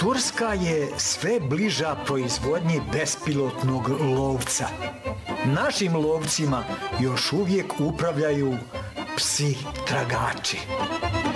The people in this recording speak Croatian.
Turska je sve bliža proizvodnji bespilotnog lovca. Našim lovcima još uvijek upravljaju psi tragači.